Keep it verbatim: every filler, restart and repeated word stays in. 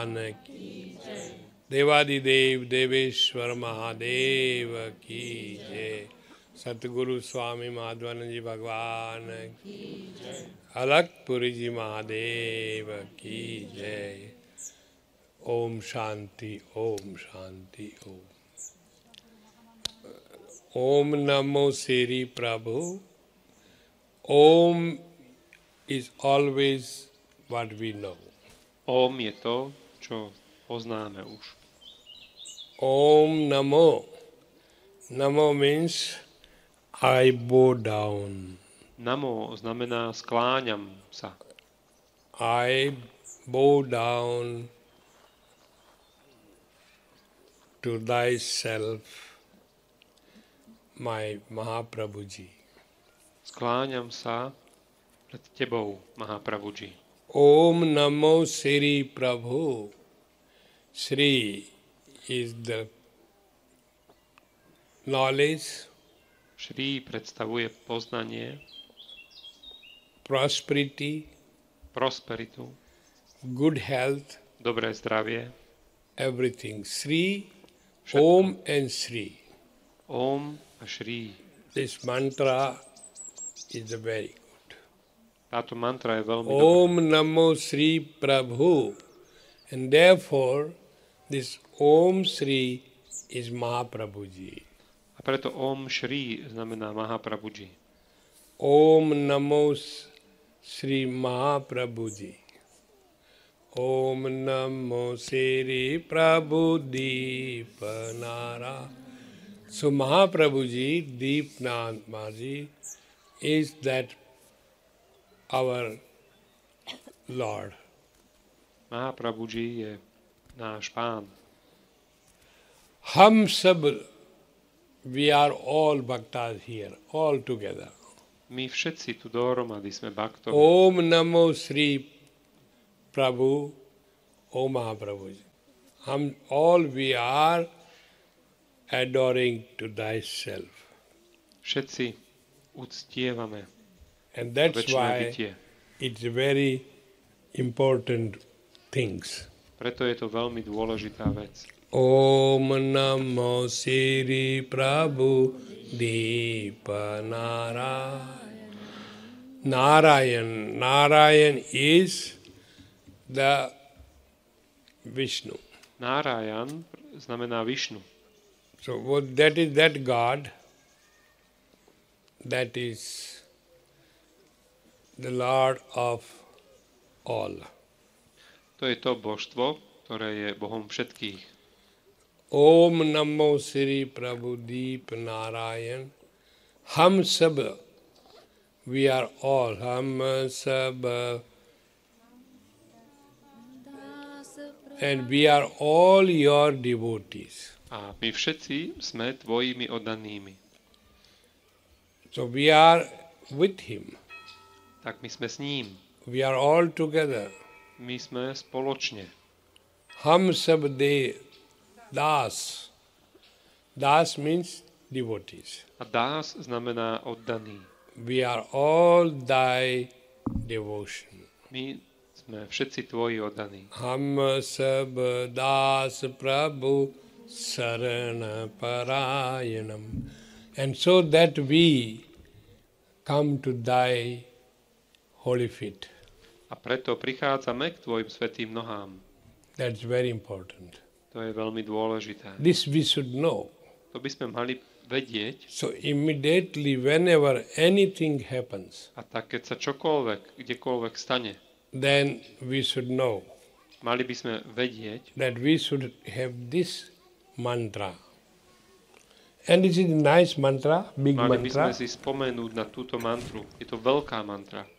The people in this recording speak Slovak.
भगवान की देवादिदेव देवेश्वर महादेव की जय। सतगुरु स्वामी माधवानंद जी भगवान की जय। अलकपुरी जी महादेव की जय। ओम शांति ओम शांति ओम। ओम नमो श्री प्रभु। ओम is always what we know. Om je to, čo poznáme už. Om namo. Namo means I bow down. Namo znamená skláňam sa. I bow down to thyself, my Mahaprabhuji. Skláňam sa pred tebou, Mahaprabhuji. Om Namo Shri Prabhu. Shri is the knowledge. Shri predstavuje poznanie, Prosperity, prosperitu, good health, dobré zdravie, everything. Shri, Všetko. Om and Shri. Om a Shri. This mantra is very good. Táto mantra je veľmi Om dobrá. Namo Shri Prabhu. And therefore, this Om Shri is Mahaprabhuji. A preto Om Shri znamená Mahaprabhuji. Om Namo Shri Mahaprabhuji. Om Namo Shri Prabhu Deepanara. So Mahaprabhuji, Deepnath Mahaji, is that our Lord. Mahaprabhuji je náš pán. Hum sab, we are all bhaktas here, all together. My všetci tu dohromady sme bhaktovi. Om Namo Shri Prabhu, O Mahaprabhuji. Hum, all we are adoring to thyself. Všetci uctievame And that's večné why bytie. it's very important things. Preto je to veľmi dôležitá vec. Om Namo Shri Prabhu Deepanara. Narayan. Narayan is the Vishnu. Nárajan znamená Višnu. So what that is that God, that is the Lord of all. To je to božstvo, ktoré je Bohom všetkých. Om Namo Shri Prabhu Deep Narayan. Hum sab, we are all. Hum sab, and we are all your devotees. A my všetci sme tvojimi oddanými. So we are with him. Tak my sme s ním. We are all together. My sme spoločne. Hum sab de das. Das means devotees. A dás znamená oddaný. We are all thy devotion. My sme všetci tvoji oddaní. Hum sab das Prabhu sarana parayanam. And so that we come to thy holy feet. A preto prichádzame k tvojim svätým nohám. That's very important. To je veľmi dôležité. This we should know. To by sme mali vedieť. So immediately whenever anything happens, A tak, keď sa čokoľvek, kdekoľvek stane, then we should know mali by sme vedieť, that we should have this mantra. And this is a nice mantra, big mali by sme mantra. si spomenúť na túto mantru. Je to veľká mantra.